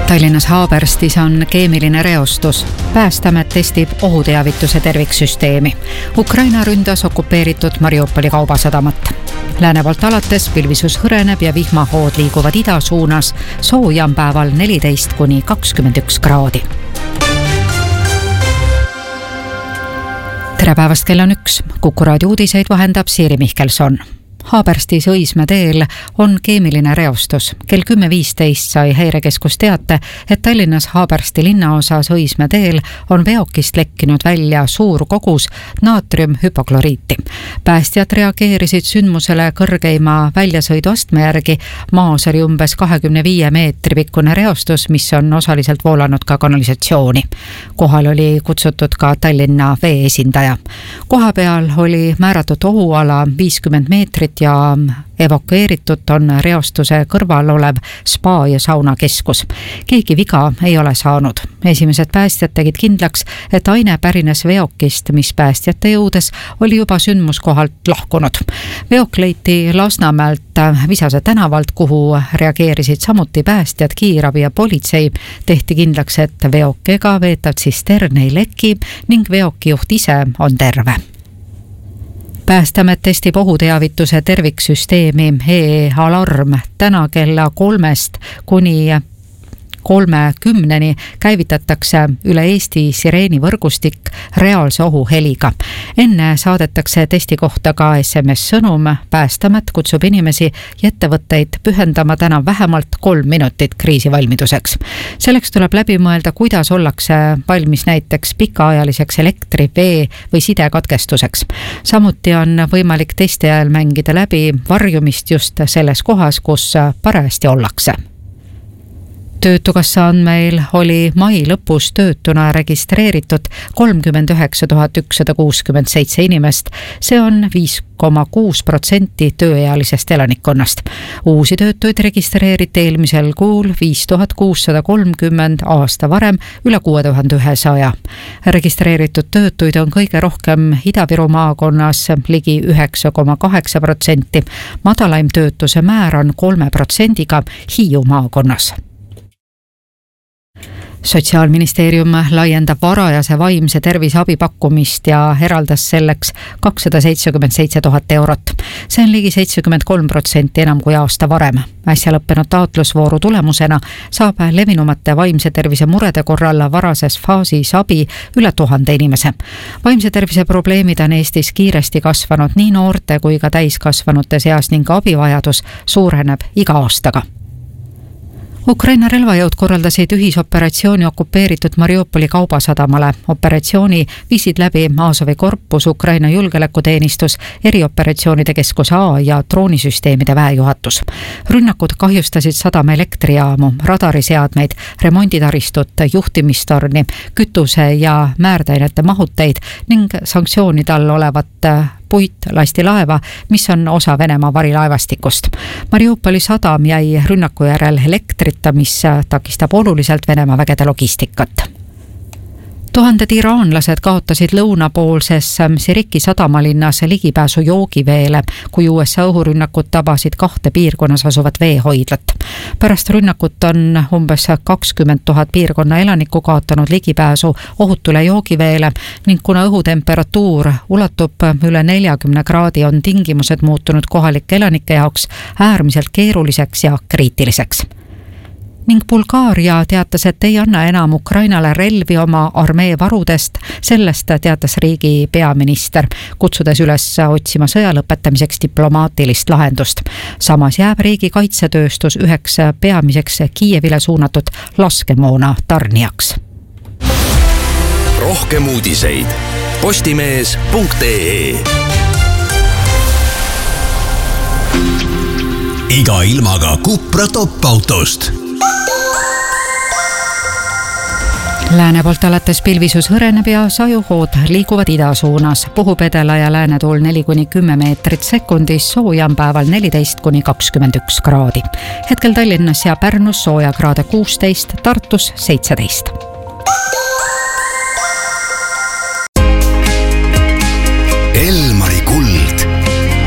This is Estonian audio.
Tallinnas Haaberstis on keemiline reostus. Päästeamet testib ohuteavituse terviksüsteemi. Ukraina ründas okupeeritud Mariupoli kaubasadamat. Lääne poolt alates pilvisus hõreneb ja vihmahood liiguvad ida suunas. Sooja on päeval 14–21 kraadi. Tere päevast, kell on 1. Kuku raadio uudiseid vahendab Siiri Mihkelson. Haaberstis Õismäe teel on keemiline reostus. Kell 10.15 sai häirekeskus teate, et Tallinnas Haabersti linnaosas Õismäe teel on veokist lekkinud välja suur kogus naatriumhüpokloriiti. Päästjad reageerisid sündmusele kõrgeima väljasõiduastme järgi. Maas oli umbes 25 meetri pikkune reostus, mis on osaliselt voolanud ka kanalisatsiooni. Kohal oli kutsutud ka Tallinna Vee esindaja. Koha peal oli määratud ohuala 50 meetrit ja evakueeritud on reostuse kõrval olev spa- ja saunakeskus. Keegi viga ei ole saanud. Esimesed päästjad tegid kindlaks, et aine pärines veokist, mis päästjate jõudes oli juba sündmuskohalt lahkunud. Veok leiti Lasnamäelt Visase tänavalt, kuhu reageerisid samuti päästjad, kiirabi ja politsei. Tehti kindlaks, et veok ega veetav tsistern ei leki ning veokijuht ise on terve. Päästeamet testib ohuteavituse terviksüsteemi E-alarm. Täna kella 3 kuni 30 käivitatakse üle Eesti sireenivõrgustik reaalse ohuheliga. Enne saadetakse testi kohta ka SMS-sõnum. Päästeamet kutsub inimesi ja ettevõtteid pühendama täna vähemalt 3 minutit kriisivalmiduseks. Selleks tuleb läbi mõelda, kuidas ollakse valmis näiteks pikaajaliseks elektri, vee või sidekatkestuseks. Samuti on võimalik testi ajal mängida läbi varjumist just selles kohas, kus parajasti ollakse. Töötukassa andmeil oli mai lõpus töötuna registreeritud 39 167 inimest. See on 5,6% tööealisest elanikkonnast. Uusi töötuid registreeriti eelmisel kuul 5630, aasta varem üle 6100. Registreeritud töötuid on kõige rohkem Ida-Viru maakonnas ligi 9,8%. Madalaim töötuse määr on 3% Hiiu maakonnas. Sotsiaalministeerium laiendab varajase vaimse tervise abipakkumist ja eraldas selleks 277 000 eurot. See on ligi 73% enam kui aasta varem. Äsja lõppenud taotlusvooru tulemusena saab levinumate vaimse tervise murede korral varases faasis abi üle 1000 inimese. Vaimse tervise probleemid on Eestis kiiresti kasvanud nii noorte kui ka täiskasvanute seas ning abivajadus suureneb iga aastaga. Ukraina relvajõud korraldasid ühisoperatsiooni okupeeritud Mariupoli kaubasadamale. Operatsiooni viisid läbi Azovi korpus, Ukraina julgeolekuteenistus, erioperatsioonide keskus A ja droonisüsteemide väejuhatus. Rünnakud kahjustasid sadama elektrijaamu, radariseadmeid, remonditaristut, juhtimistorni, kütuse ja määrdainete mahuteid ning sanktsioonide all olevat puitlastilaeva, mis on osa Venemaa varilaevastikust. Mariupoli sadam jäi rünnaku järel elektrita, mis takistab oluliselt Venemaa vägede logistikat. Tuhanded iraanlased kaotasid lõunapoolses Siriki sadamalinnas ligipääsu joogiveele, kui USA õhurünnakud tabasid 2 piirkonnas asuvat veehoidlat. Pärast rünnakut on umbes 20 000 piirkonna elanikku kaotanud ligipääsu ohutule joogiveele ning kuna õhutemperatuur ulatub üle 40 kraadi, on tingimused muutunud kohalike elanike jaoks äärmiselt keeruliseks ja kriitiliseks. Ning Bulgaaria teatas, et ei anna enam Ukrainale relvi oma armee varudest. Sellest teatas riigi peaminister, kutsudes üles otsima sõja lõpetamiseks diplomaatilist lahendust. Samas jääb riigi kaitsetööstus üheks peamiseks Kiievile suunatud laskemoona tarnijaks. Rohkem uudiseid postimees.ee. Iga ilmaga Cupra top-autost. Lääne poolt alates pilvisus hõreneb ja sajuhood liiguvad ida suunas. Puhub edela ja läänetuul 4–10 meetrit sekundis, sooja on päeval 14–21 kraadi. Hetkel Tallinnas ja Pärnus sooja kraade 16, Tartus 17.